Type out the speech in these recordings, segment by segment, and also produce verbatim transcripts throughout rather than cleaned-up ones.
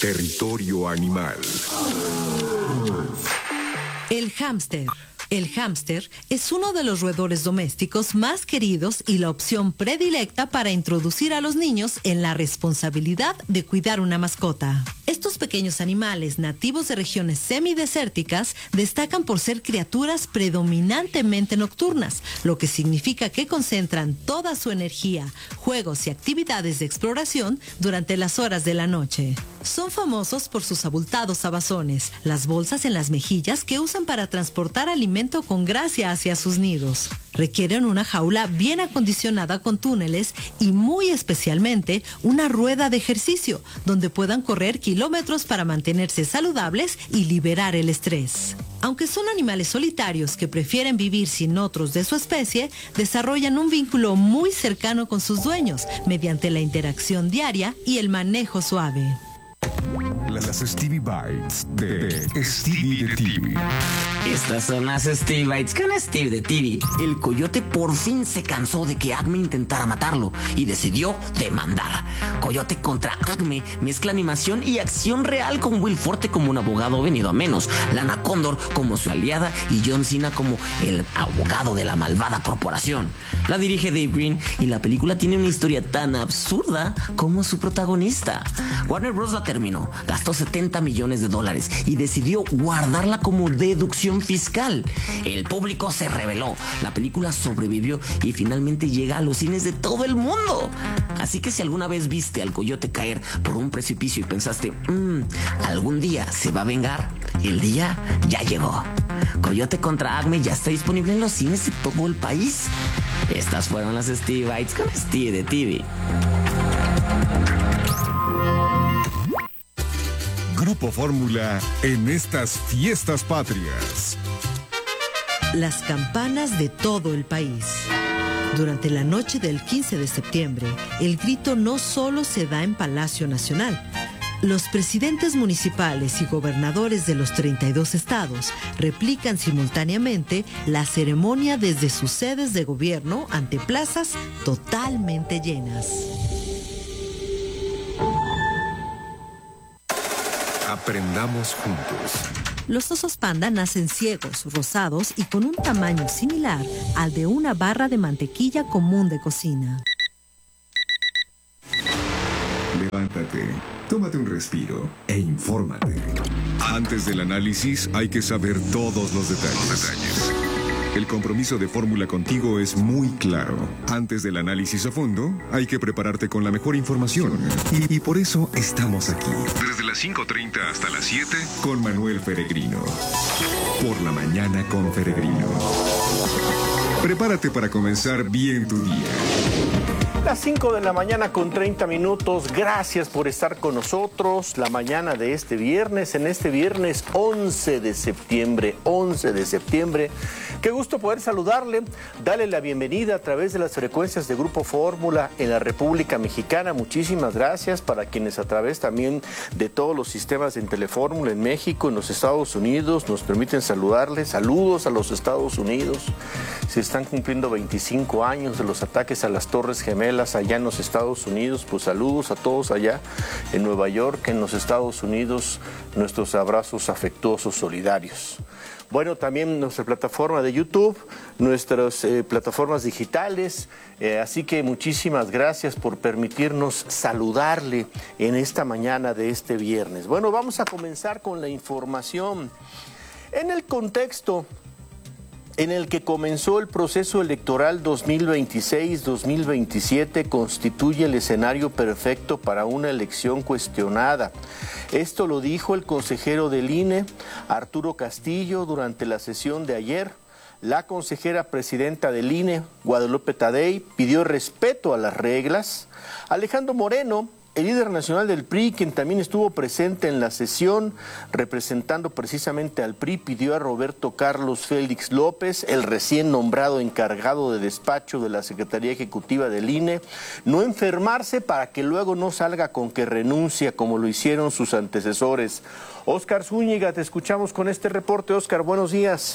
Territorio Animal. El hámster. El hámster es uno de los roedores domésticos más queridos y la opción predilecta para introducir a los niños en la responsabilidad de cuidar una mascota. Estos pequeños animales nativos de regiones semidesérticas destacan por ser criaturas predominantemente nocturnas, lo que significa que concentran toda su energía, juegos y actividades de exploración durante las horas de la noche. Son famosos por sus abultados abazones, las bolsas en las mejillas que usan para transportar alimentos con gracia hacia sus nidos. Requieren una jaula bien acondicionada con túneles y muy especialmente una rueda de ejercicio donde puedan correr kilómetros para mantenerse saludables y liberar el estrés. Aunque son animales solitarios que prefieren vivir sin otros de su especie, desarrollan un vínculo muy cercano con sus dueños mediante la interacción diaria y el manejo suave. Las Stevie Bites de Stevie de T V. Estas son las Stevie Bites con Steve de T V. El coyote por fin se cansó de que Acme intentara matarlo y decidió demandar. Coyote contra Acme mezcla animación y acción real con Will Forte como un abogado venido a menos, Lana Condor como su aliada y John Cena como el abogado de la malvada corporación. La dirige Dave Green y la película tiene una historia tan absurda como su protagonista. Warner Bros. La terminó, gastó setenta millones de dólares y decidió guardarla como deducción fiscal. El público se rebeló, la película sobrevivió y finalmente llega a los cines de todo el mundo. Así que si alguna vez viste al coyote caer por un precipicio y pensaste, mmm, algún día se va a vengar, el día ya llegó. Coyote contra Acme ya está disponible en los cines de todo el país. Estas fueron las Stevie Bites con Steve de T V. Grupo Fórmula en estas fiestas patrias. Las campanas de todo el país. Durante la noche del quince de septiembre, el grito no solo se da en Palacio Nacional. Los presidentes municipales y gobernadores de los treinta y dos estados replican simultáneamente la ceremonia desde sus sedes de gobierno ante plazas totalmente llenas. Aprendamos juntos. Los osos panda nacen ciegos, rosados y con un tamaño similar al de una barra de mantequilla común de cocina. Levántate, tómate un respiro e infórmate. Antes del análisis hay que saber todos los detalles. Los detalles. El compromiso de Fórmula contigo es muy claro. Antes del análisis a fondo, hay que prepararte con la mejor información. Y, y por eso estamos aquí. Desde las cinco treinta hasta las siete, con Manuel Peregrino. Por la mañana con Peregrino. Prepárate para comenzar bien tu día. Las cinco de la mañana con treinta minutos, gracias por estar con nosotros la mañana de este viernes, en este viernes once de septiembre, once de septiembre. Qué gusto poder saludarle, darle la bienvenida a través de las frecuencias de Grupo Fórmula en la República Mexicana. Muchísimas gracias para quienes a través también de todos los sistemas en Telefórmula en México, en los Estados Unidos, nos permiten saludarles. Saludos a los Estados Unidos. Se están cumpliendo veinticinco años de los ataques a las Torres Gemelas allá en los Estados Unidos. Pues saludos a todos allá en Nueva York, en los Estados Unidos, nuestros abrazos afectuosos, solidarios. Bueno, también nuestra plataforma de YouTube, nuestras eh, plataformas digitales, eh, así que muchísimas gracias por permitirnos saludarle en esta mañana de este viernes. Bueno, vamos a comenzar con la información. En el contexto en el que comenzó el proceso electoral dos mil veintiséis dos mil veintisiete, constituye el escenario perfecto para una elección cuestionada. Esto lo dijo el consejero del I N E, Arturo Castillo, durante la sesión de ayer. La consejera presidenta del I N E, Guadalupe Tadei, pidió respeto a las reglas. Alejandro Moreno, el líder nacional del P R I, quien también estuvo presente en la sesión, representando precisamente al P R I, pidió a Roberto Carlos Félix López, el recién nombrado encargado de despacho de la Secretaría Ejecutiva del I N E, no enfermarse para que luego no salga con que renuncia como lo hicieron sus antecesores. Óscar Zúñiga, te escuchamos con este reporte. Óscar, buenos días.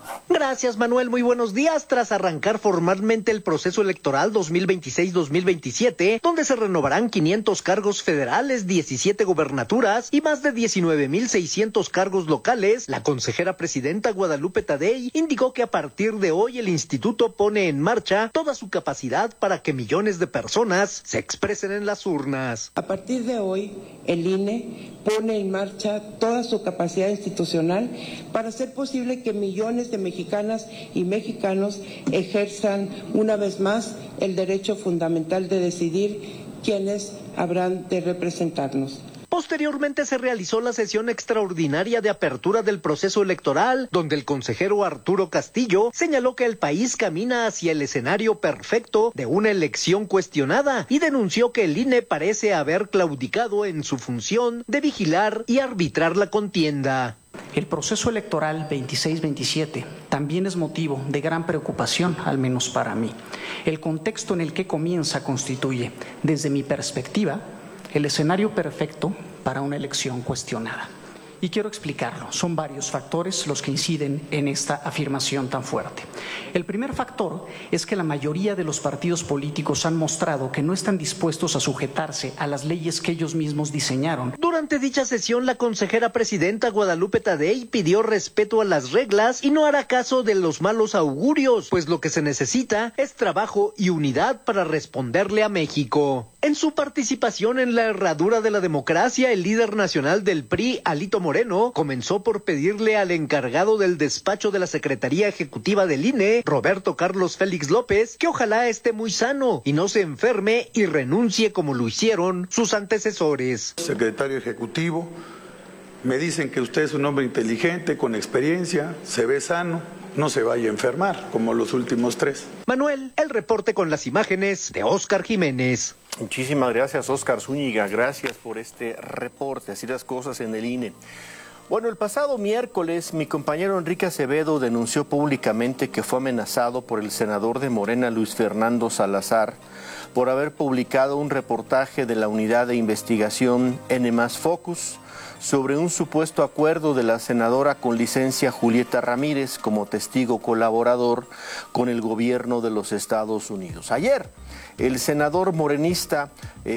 Gracias, Manuel. Muy buenos días. Tras arrancar formalmente el proceso electoral dos mil veintiséis dos mil veintisiete, donde se renovarán quinientos cargos federales, diecisiete gobernaturas y más de diecinueve mil seiscientos cargos locales, la consejera presidenta Guadalupe Tadei indicó que a partir de hoy el instituto pone en marcha toda su capacidad para que millones de personas se expresen en las urnas. A partir de hoy, el I N E pone en marcha toda su capacidad institucional para hacer posible que millones de mexicanas y mexicanos ejerzan una vez más el derecho fundamental de decidir quiénes habrán de representarnos. Posteriormente se realizó la sesión extraordinaria de apertura del proceso electoral, donde el consejero Arturo Castillo señaló que el país camina hacia el escenario perfecto de una elección cuestionada y denunció que el I N E parece haber claudicado en su función de vigilar y arbitrar la contienda. El proceso electoral veintiséis veintisiete también es motivo de gran preocupación, al menos para mí. El contexto en el que comienza constituye, desde mi perspectiva, el escenario perfecto para una elección cuestionada. Y quiero explicarlo. Son varios factores los que inciden en esta afirmación tan fuerte. El primer factor es que la mayoría de los partidos políticos han mostrado que no están dispuestos a sujetarse a las leyes que ellos mismos diseñaron. Durante dicha sesión, la consejera presidenta Guadalupe Tadei pidió respeto a las reglas y no hará caso de los malos augurios, pues lo que se necesita es trabajo y unidad para responderle a México. En su participación en la herradura de la democracia, el líder nacional del P R I, Alito Moreno, comenzó por pedirle al encargado del despacho de la Secretaría Ejecutiva del I N E, Roberto Carlos Félix López, que ojalá esté muy sano y no se enferme y renuncie como lo hicieron sus antecesores. Secretario Ejecutivo, me dicen que usted es un hombre inteligente, con experiencia, se ve sano, no se vaya a enfermar como los últimos tres. Manuel, el reporte con las imágenes de Óscar Jiménez. Muchísimas gracias, Óscar Zúñiga. Gracias por este reporte. Así las cosas en el I N E. Bueno, el pasado miércoles mi compañero Enrique Acevedo denunció públicamente que fue amenazado por el senador de Morena, Luis Fernando Salazar, por haber publicado un reportaje de la Unidad de Investigación N más Focus sobre un supuesto acuerdo de la senadora con licencia Julieta Ramírez como testigo colaborador con el gobierno de los Estados Unidos. Ayer, el senador morenista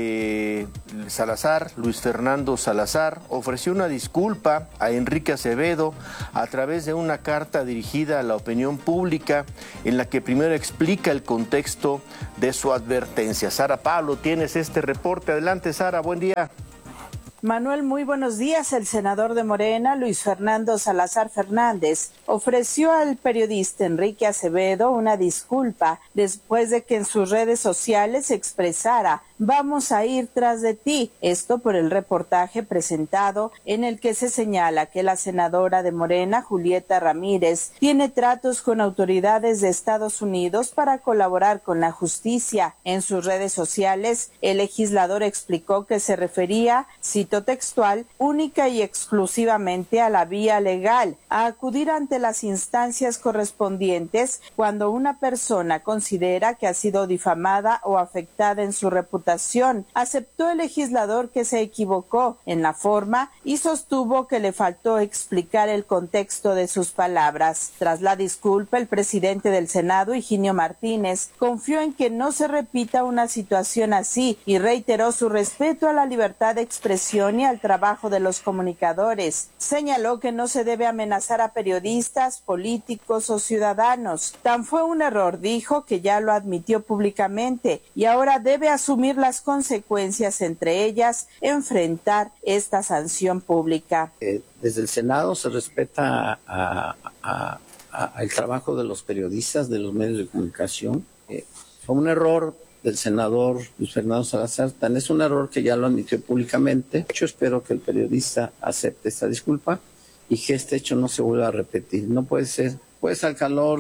eh, Salazar, Luis Fernando Salazar, ofreció una disculpa a Enrique Acevedo a través de una carta dirigida a la opinión pública en la que primero explica el contexto de su advertencia. Sara Pablo, tienes este reporte. Adelante, Sara, buen día. Manuel, muy buenos días. El senador de Morena, Luis Fernando Salazar Fernández, ofreció al periodista Enrique Acevedo una disculpa después de que en sus redes sociales expresara: vamos a ir tras de ti. Esto por el reportaje presentado en el que se señala que la senadora de Morena, Julieta Ramírez, tiene tratos con autoridades de Estados Unidos para colaborar con la justicia. En sus redes sociales, el legislador explicó que se refería, cito textual, única y exclusivamente a la vía legal, a acudir ante las instancias correspondientes cuando una persona considera que ha sido difamada o afectada en su reputación. Aceptó el legislador que se equivocó en la forma y sostuvo que le faltó explicar el contexto de sus palabras. Tras la disculpa, el presidente del Senado, Higinio Martínez, confió en que no se repita una situación así y reiteró su respeto a la libertad de expresión y al trabajo de los comunicadores. Señaló que no se debe amenazar a periodistas, políticos o ciudadanos. Tan fue un error, dijo, que ya lo admitió públicamente y ahora debe asumir las consecuencias, entre ellas enfrentar esta sanción pública. Eh, desde el Senado se respeta a, a, a, a el trabajo de los periodistas, de los medios de comunicación. Eh, fue un error del senador Luis Fernando Salazar, tan es un error que ya lo admitió públicamente. Yo espero que el periodista acepte esta disculpa y que este hecho no se vuelva a repetir. No puede ser, pues al calor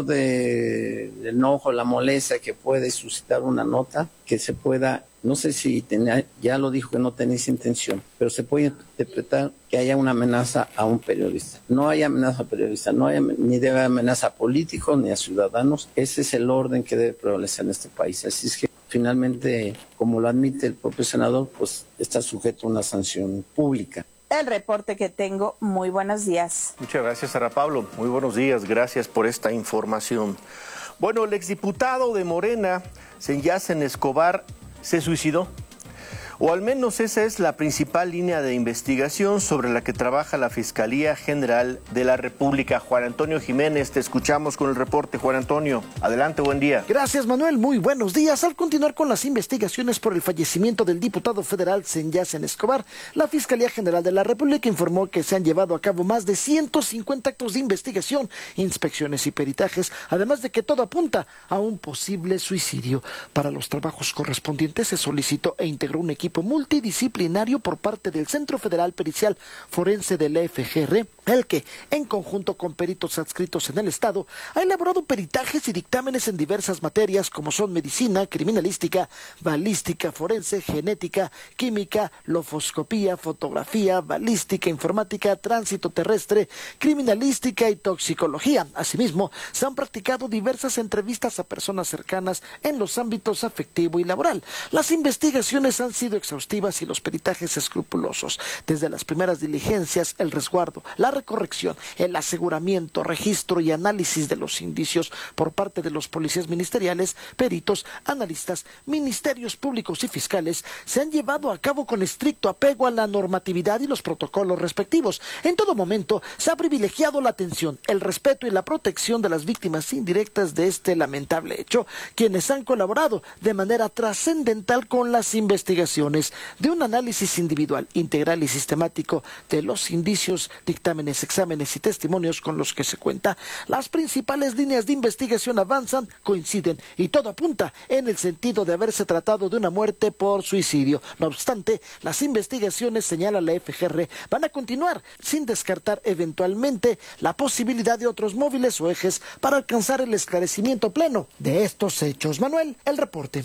de, del enojo, la molestia que puede suscitar una nota, que se pueda, no sé si tenía, ya lo dijo que no tenía esa intención, pero se puede interpretar que haya una amenaza a un periodista. No hay amenaza a periodistas, no hay, ni debe haber amenaza a políticos ni a ciudadanos. Ese es el orden que debe prevalecer en este país. Así es que finalmente, como lo admite el propio senador, pues está sujeto a una sanción pública. el reporte que tengo. Muy buenos días. Muchas gracias, Sara Pablo. Muy buenos días. Gracias por esta información. Bueno, el exdiputado de Morena, Senyacen Escobar, se suicidó. O al menos esa es la principal línea de investigación sobre la que trabaja la Fiscalía General de la República. Juan Antonio Jiménez, te escuchamos con el reporte. Juan Antonio, adelante, buen día. Gracias, Manuel, muy buenos días. Al continuar con las investigaciones por el fallecimiento del diputado federal Senyacen Escobar, la Fiscalía General de la República informó que se han llevado a cabo más de ciento cincuenta actos de investigación, inspecciones y peritajes, además de que todo apunta a un posible suicidio. Para los trabajos correspondientes se solicitó e integró un equipo multidisciplinario por parte del Centro Federal Pericial Forense del F G R, el que, en conjunto con peritos adscritos en el Estado, ha elaborado peritajes y dictámenes en diversas materias como son medicina, criminalística, balística, forense, genética, química, lofoscopía, fotografía, balística, informática, tránsito terrestre, criminalística y toxicología. Asimismo, se han practicado diversas entrevistas a personas cercanas en los ámbitos afectivo y laboral. Las investigaciones han sido exhaustivas y los peritajes escrupulosos. Desde las primeras diligencias, el resguardo, la recorrección, el aseguramiento, registro y análisis de los indicios por parte de los policías ministeriales, peritos, analistas, ministerios públicos y fiscales se han llevado a cabo con estricto apego a la normatividad y los protocolos respectivos. En todo momento se ha privilegiado la atención, el respeto y la protección de las víctimas indirectas de este lamentable hecho, quienes han colaborado de manera trascendental con las investigaciones. De un análisis individual, integral y sistemático de los indicios, dictámenes, exámenes y testimonios con los que se cuenta, las principales líneas de investigación avanzan, coinciden y todo apunta en el sentido de haberse tratado de una muerte por suicidio. No obstante, las investigaciones, señala la F G R, van a continuar sin descartar eventualmente la posibilidad de otros móviles o ejes para alcanzar el esclarecimiento pleno de estos hechos. Manuel, el reporte.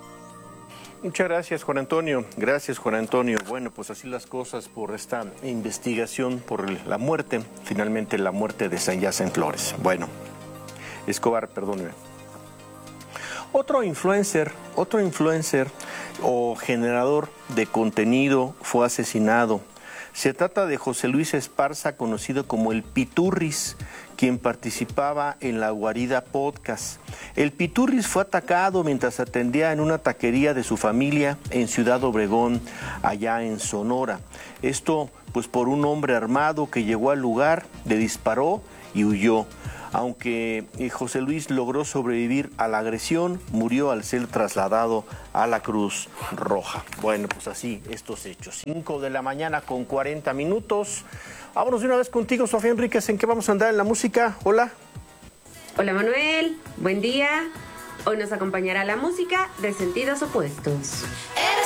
Muchas gracias, Juan Antonio. Gracias, Juan Antonio. Bueno, pues así las cosas por esta investigación por la muerte, finalmente la muerte de Senyacen Flores. Bueno, Escobar, perdóneme. Otro influencer, otro influencer o generador de contenido fue asesinado. Se trata de José Luis Esparza, conocido como el Piturris, quien participaba en la Guarida Podcast. El Piturris fue atacado mientras atendía en una taquería de su familia en Ciudad Obregón, allá en Sonora. Esto pues por un hombre armado que llegó al lugar, le disparó y huyó. Aunque José Luis logró sobrevivir a la agresión, murió al ser trasladado a la Cruz Roja. Bueno, pues así estos hechos. cinco de la mañana con cuarenta minutos. Vámonos de una vez contigo, Sofía Enríquez. ¿En qué vamos a andar en la música? Hola. Hola, Manuel. Buen día. Hoy nos acompañará la música de Sentidos Opuestos.